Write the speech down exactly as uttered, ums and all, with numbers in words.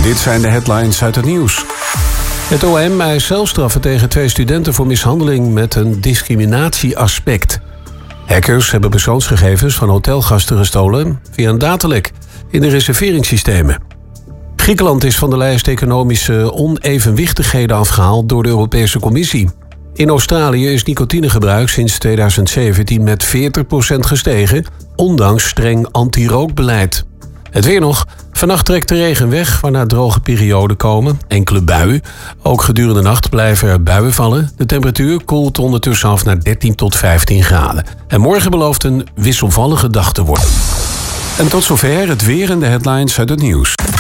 Dit zijn de headlines uit het nieuws. Het O M eist celstraffen tegen twee studenten voor mishandeling met een discriminatieaspect. Hackers hebben persoonsgegevens van hotelgasten gestolen via een datalek in de reserveringssystemen. Griekenland is van de lijst economische onevenwichtigheden afgehaald door de Europese Commissie. In Australië is nicotinegebruik sinds tweeduizend zeventien met veertig procent gestegen, ondanks streng anti-rookbeleid. Het weer nog. Vannacht trekt de regen weg, waarna droge perioden komen. Enkele buien. Ook gedurende de nacht blijven er buien vallen. De temperatuur koelt ondertussen af naar dertien tot vijftien graden. En morgen belooft een wisselvallige dag te worden. En tot zover het weer en de headlines uit het nieuws.